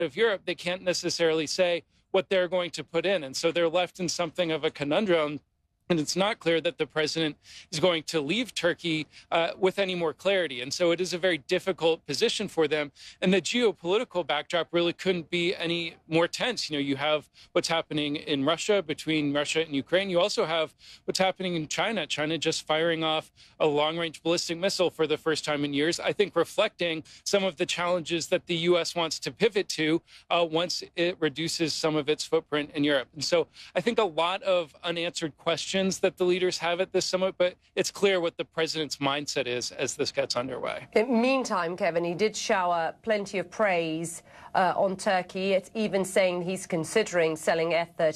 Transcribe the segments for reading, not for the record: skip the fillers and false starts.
of Europe, they can't necessarily say what they're going to put in. And so they're left in something of a conundrum. And it's not clear that the president is going to leave Turkey with any more clarity. And so it is a very difficult position for them. And the geopolitical backdrop really couldn't be any more tense. You know, you have what's happening in Russia, between Russia and Ukraine. You also have what's happening in China. China just firing off a long-range ballistic missile for the first time in years, I think reflecting some of the challenges that the U.S. wants to pivot to once it reduces some of its footprint in Europe. And so I think a lot of unanswered questions that the leaders have at this summit, but it's clear what the president's mindset is as this gets underway. Meantime, Kevin, he did shower plenty of praise on Turkey. It's even saying he's considering selling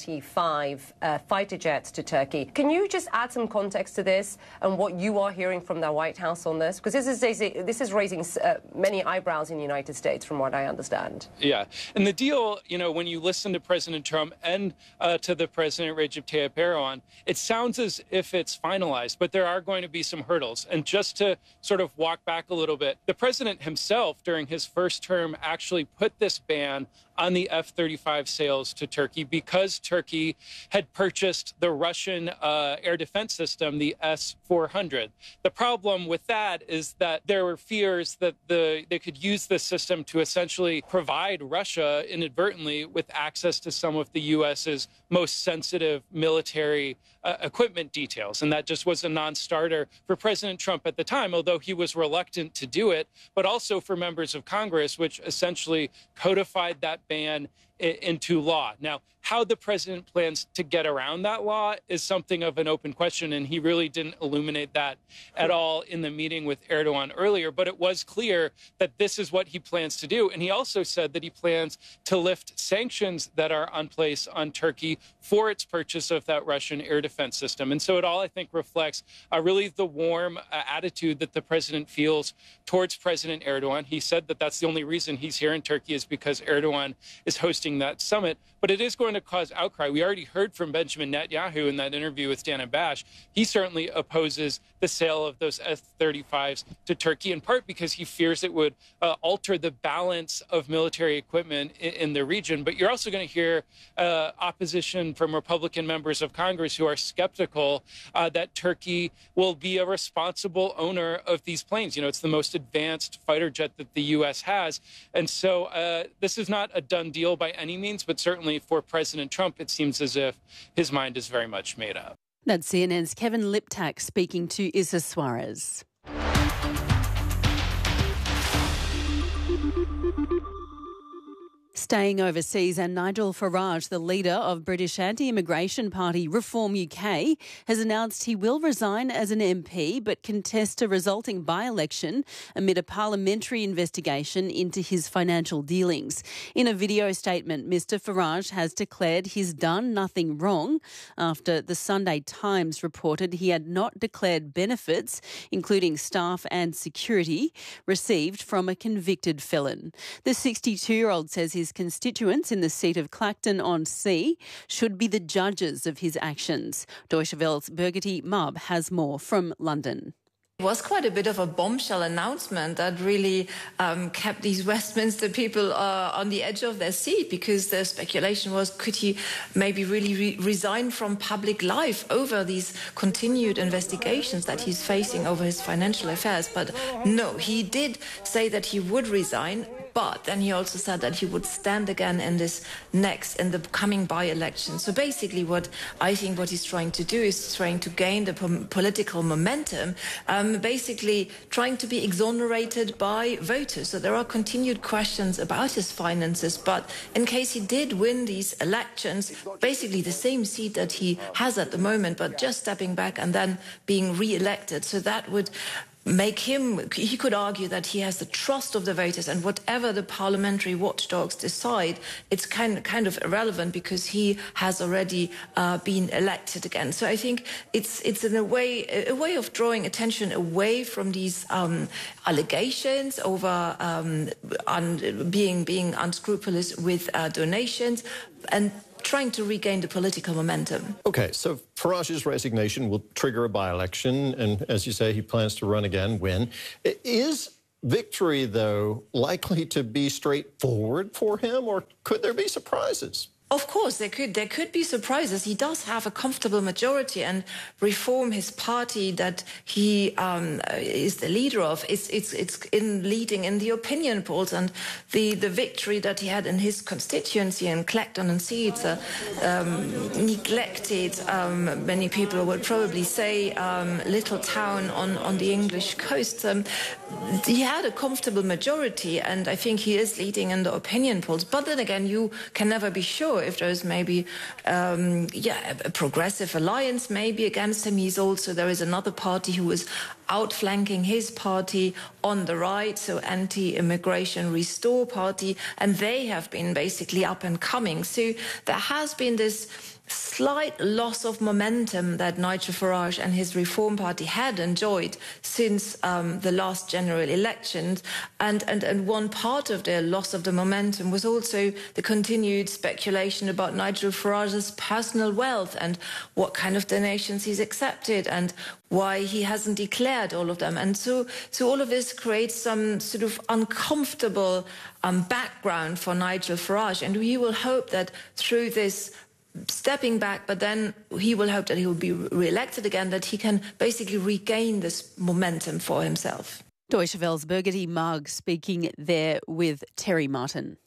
F-35 fighter jets to Turkey. Can you just add some context to this and what you are hearing from the White House on this? Because this is raising many eyebrows in the United States, from what I understand. Yeah, and the deal, you know, when you listen to President Trump and to the President Recep Tayyip Erdogan, it sounds as if it's finalized, but there are going to be some hurdles. And just to sort of walk back a little bit, the president himself during his first term actually put this ban on the F-35 sales to Turkey because Turkey had purchased the Russian air defense system, the S-400. The problem with that is that there were fears that they could use this system to essentially provide Russia inadvertently with access to some of the U.S.'s most sensitive military equipment details. And that just was a non-starter for President Trump at the time, although he was reluctant to do it, but also for members of Congress, which essentially codified that ban into law. Now, how the president plans to get around that law is something of an open question, and he really didn't illuminate that at all in the meeting with Erdogan earlier, but it was clear that this is what he plans to do. And he also said that he plans to lift sanctions that are on place on Turkey for its purchase of that Russian air defense system. And so it all, I think, reflects really the warm attitude that the president feels towards President Erdogan. He said that that's the only reason he's here in Turkey is because Erdogan is hosting that summit, but it is going to cause outcry. We already heard from Benjamin Netanyahu in that interview with Dana Bash. He certainly opposes the sale of those F-35s to Turkey, in part because he fears it would alter the balance of military equipment in the region. But you're also going to hear opposition from Republican members of Congress who are skeptical that Turkey will be a responsible owner of these planes. You know, it's the most advanced fighter jet that the U.S. has. And so this is not a done deal by any means, but certainly for President Trump, it seems as if his mind is very much made up. That's CNN's Kevin Liptak speaking to Issa Suarez. Staying overseas, and Nigel Farage, the leader of British anti-immigration party Reform UK, has announced he will resign as an MP but contest a resulting by-election amid a parliamentary investigation into his financial dealings. In a video statement, Mr Farage has declared he's done nothing wrong after the Sunday Times reported he had not declared benefits, including staff and security, received from a convicted felon. The 62-year-old says his constituents in the seat of Clacton-on-Sea should be the judges of his actions. Deutsche Welle's Birgit Mubb has more from London. It was quite a bit of a bombshell announcement that really kept these Westminster people on the edge of their seat, because the speculation was, could he maybe really resign from public life over these continued investigations that he's facing over his financial affairs? But no, he did say that he would resign. But then he also said that he would stand again in the coming by-election. So basically what he's trying to do is trying to gain the political momentum, basically trying to be exonerated by voters. So there are continued questions about his finances, but in case he did win these elections, basically the same seat that he has at the moment, but just stepping back and then being re-elected. So that would make him, he could argue that he has the trust of the voters, and whatever the parliamentary watchdogs decide, it's kind of irrelevant because he has already been elected again. So I think it's in a way of drawing attention away from these allegations over being unscrupulous with donations and trying to regain the political momentum. OK, so Farage's resignation will trigger a by-election, and as you say, he plans to run again, win. Is victory, though, likely to be straightforward for him, or could there be surprises? Of course, there could be surprises. He does have a comfortable majority, and Reform, his party that he is the leader of, it's in leading in the opinion polls, and the victory that he had in his constituency in Clacton and Seeds, neglected, many people would probably say, little town on the English coast. He had a comfortable majority, and I think he is leading in the opinion polls. But then again, you can never be sure if there's maybe a progressive alliance maybe against him. There is another party who is outflanking his party on the right, so Anti-Immigration Restore Party, and they have been basically up and coming. So there has been this slight loss of momentum that Nigel Farage and his Reform Party had enjoyed since the last general elections. And one part of their loss of the momentum was also the continued speculation about Nigel Farage's personal wealth and what kind of donations he's accepted and why he hasn't declared all of them. And so all of this creates some sort of uncomfortable background for Nigel Farage. And we will hope that through this stepping back, but then he will hope that he will be re-elected again, that he can basically regain this momentum for himself. Deutsche Welle's Birgit Mugg speaking there with Terry Martin.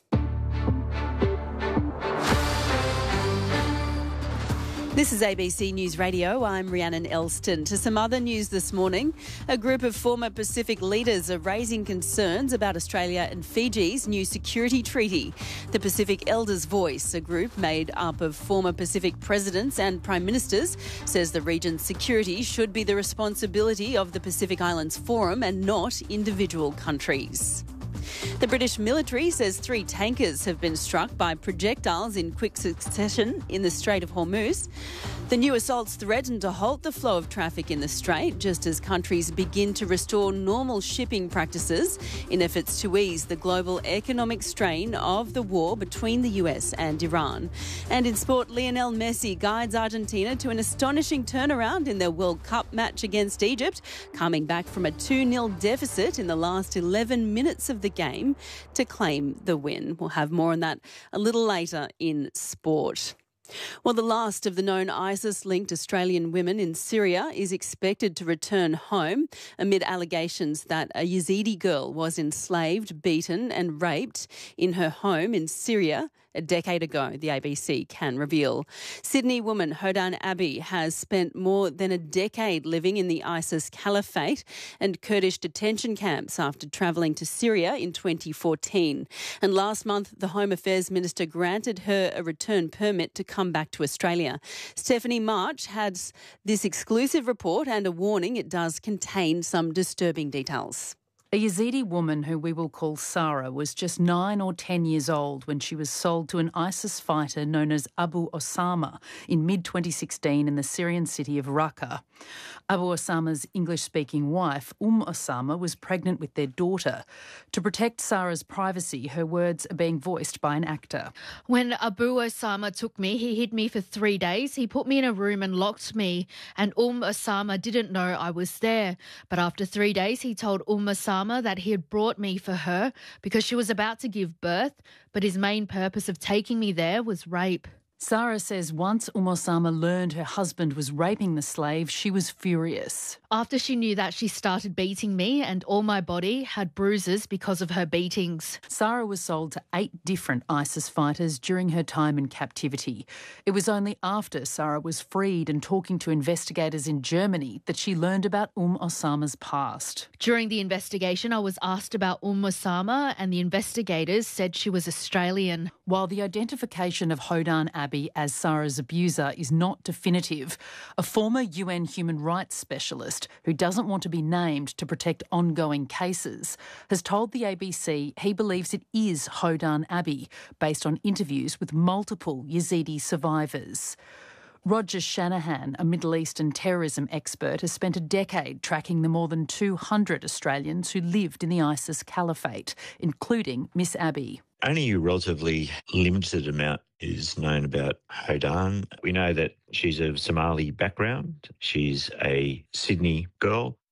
This is ABC News Radio. I'm Rhiannon Elston. To some other news this morning, a group of former Pacific leaders are raising concerns about Australia and Fiji's new security treaty. The Pacific Elders Voice, a group made up of former Pacific presidents and prime ministers, says the region's security should be the responsibility of the Pacific Islands Forum and not individual countries. The British military says 3 tankers have been struck by projectiles in quick succession in the Strait of Hormuz. The new assaults threaten to halt the flow of traffic in the Strait just as countries begin to restore normal shipping practices in efforts to ease the global economic strain of the war between the US and Iran. And in sport, Lionel Messi guides Argentina to an astonishing turnaround in their World Cup match against Egypt, coming back from a 2-0 deficit in the last 11 minutes of the game to claim the win. We'll have more on that a little later in sport. Well, the last of the known ISIS-linked Australian women in Syria is expected to return home amid allegations that a Yazidi girl was enslaved, beaten and raped in her home in Syria a decade ago, the ABC can reveal. Sydney woman Hodan Abbey has spent more than a decade living in the ISIS caliphate and Kurdish detention camps after travelling to Syria in 2014. And last month, the Home Affairs Minister granted her a return permit to come back to Australia. Stephanie March has this exclusive report and a warning it does contain some disturbing details. A Yazidi woman who we will call Sarah was just 9 or 10 years old when she was sold to an ISIS fighter known as Abu Osama in mid-2016 in the Syrian city of Raqqa. Abu Osama's English-speaking wife, Osama, was pregnant with their daughter. To protect Sarah's privacy, her words are being voiced by an actor. When Abu Osama took me, he hid me for 3 days. He put me in a room and locked me, and Osama didn't know I was there. But after 3 days, he told Osama that he had brought me for her because she was about to give birth, but his main purpose of taking me there was rape. Sarah says once Osama learned her husband was raping the slave, she was furious. After she knew that, she started beating me and all my body had bruises because of her beatings. Sarah was sold to 8 different ISIS fighters during her time in captivity. It was only after Sarah was freed and talking to investigators in Germany that she learned about Osama's past. During the investigation, I was asked about Osama and the investigators said she was Australian. While the identification of Hodan Abbey as Sarah's abuser is not definitive, a former UN human rights specialist who doesn't want to be named to protect ongoing cases has told the ABC he believes it is Hodan Abbey based on interviews with multiple Yazidi survivors. Roger Shanahan, a Middle Eastern terrorism expert, has spent a decade tracking the more than 200 Australians who lived in the ISIS caliphate, including Miss Abbey. Only a relatively limited amount is known about Hodan. We know that she's of Somali background. She's a Sydney girl.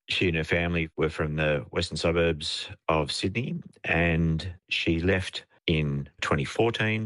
She and her family were from the western suburbs of Sydney, and she left in 2014